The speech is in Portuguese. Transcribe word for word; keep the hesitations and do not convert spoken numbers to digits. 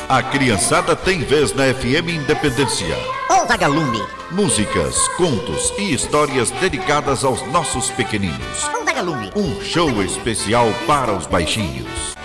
A criançada tem vez na F M Independência. Ô vagalume! Músicas, contos e histórias dedicadas aos nossos pequeninos. Ô vagalume! Um show especial para os baixinhos.